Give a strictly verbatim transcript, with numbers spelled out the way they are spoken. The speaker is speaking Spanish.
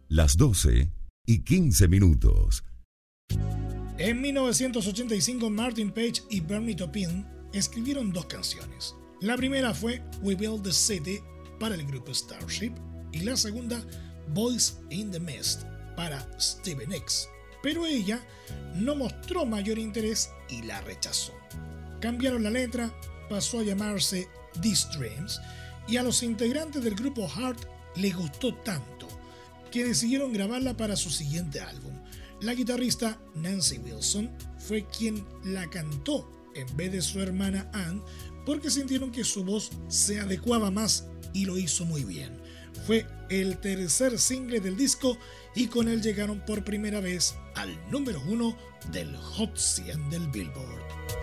las doce y quince minutos. En mil novecientos ochenta y cinco, Martin Page y Bernie Taupin escribieron dos canciones. La primera fue We Build the City para el grupo Starship y la segunda Boys in the Mist para Stevie Nicks, pero ella no mostró mayor interés y la rechazó. Cambiaron la letra, pasó a llamarse These Dreams y a los integrantes del grupo Heart les gustó tanto que decidieron grabarla para su siguiente álbum. La guitarrista Nancy Wilson fue quien la cantó en vez de su hermana Ann porque sintieron que su voz se adecuaba más y lo hizo muy bien. Fue el tercer single del disco y con él llegaron por primera vez al número uno del Hot cien del Billboard.